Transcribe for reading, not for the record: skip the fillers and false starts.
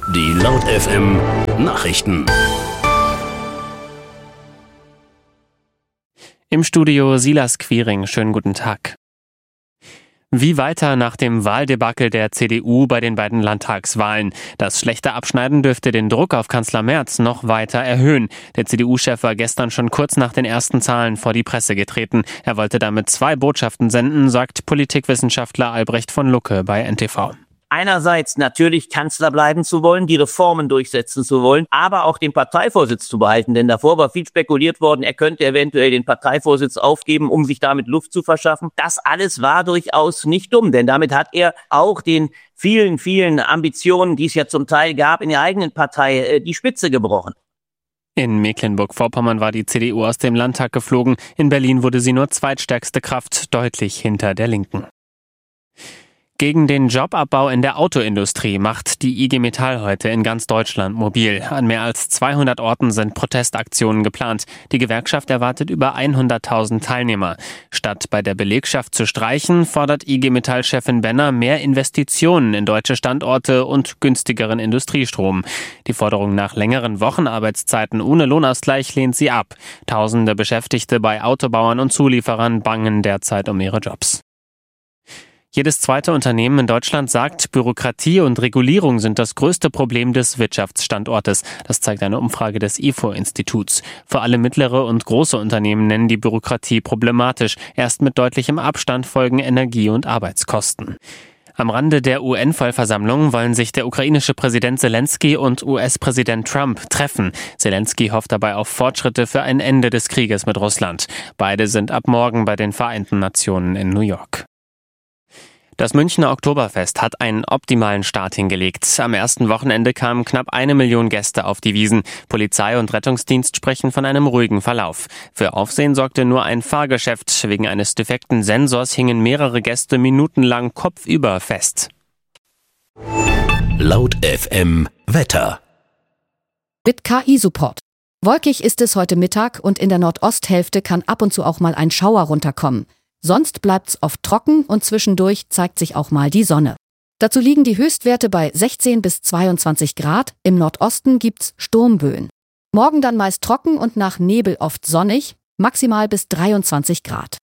Die Laut FM Nachrichten. Im Studio Silas Quiring. Schönen guten Tag. Wie weiter nach dem Wahldebakel der CDU bei den beiden Landtagswahlen? Das schlechte Abschneiden dürfte den Druck auf Kanzler Merz noch weiter erhöhen. Der CDU-Chef war gestern schon kurz nach den ersten Zahlen vor die Presse getreten. Er wollte damit 2 Botschaften senden, sagt Politikwissenschaftler Albrecht von Lucke bei NTV. Einerseits natürlich Kanzler bleiben zu wollen, die Reformen durchsetzen zu wollen, aber auch den Parteivorsitz zu behalten. Denn davor war viel spekuliert worden, er könnte eventuell den Parteivorsitz aufgeben, um sich damit Luft zu verschaffen. Das alles war durchaus nicht dumm, denn damit hat er auch den vielen, vielen Ambitionen, die es ja zum Teil gab in der eigenen Partei, die Spitze gebrochen. In Mecklenburg-Vorpommern war die CDU aus dem Landtag geflogen. In Berlin wurde sie nur zweitstärkste Kraft, deutlich hinter der Linken. Gegen den Jobabbau in der Autoindustrie macht die IG Metall heute in ganz Deutschland mobil. An mehr als 200 Orten sind Protestaktionen geplant. Die Gewerkschaft erwartet über 100.000 Teilnehmer. Statt bei der Belegschaft zu streichen, fordert IG Metall-Chefin Benner mehr Investitionen in deutsche Standorte und günstigeren Industriestrom. Die Forderung nach längeren Wochenarbeitszeiten ohne Lohnausgleich lehnt sie ab. Tausende Beschäftigte bei Autobauern und Zulieferern bangen derzeit um ihre Jobs. Jedes zweite Unternehmen in Deutschland sagt, Bürokratie und Regulierung sind das größte Problem des Wirtschaftsstandortes. Das zeigt eine Umfrage des IFO-Instituts. Vor allem mittlere und große Unternehmen nennen die Bürokratie problematisch. Erst mit deutlichem Abstand folgen Energie- und Arbeitskosten. Am Rande der UN-Vollversammlung wollen sich der ukrainische Präsident Zelensky und US-Präsident Trump treffen. Zelensky hofft dabei auf Fortschritte für ein Ende des Krieges mit Russland. Beide sind ab morgen bei den Vereinten Nationen in New York. Das Münchner Oktoberfest hat einen optimalen Start hingelegt. Am ersten Wochenende kamen knapp 1 Million Gäste auf die Wiesn. Polizei und Rettungsdienst sprechen von einem ruhigen Verlauf. Für Aufsehen sorgte nur ein Fahrgeschäft. Wegen eines defekten Sensors hingen mehrere Gäste minutenlang kopfüber fest. Laut FM Wetter. Mit KI-Support. Wolkig ist es heute Mittag und in der Nordosthälfte kann ab und zu auch mal ein Schauer runterkommen. Sonst bleibt's oft trocken und zwischendurch zeigt sich auch mal die Sonne. Dazu liegen die Höchstwerte bei 16 bis 22 Grad. Im Nordosten gibt's Sturmböen. Morgen dann meist trocken und nach Nebel oft sonnig, maximal bis 23 Grad.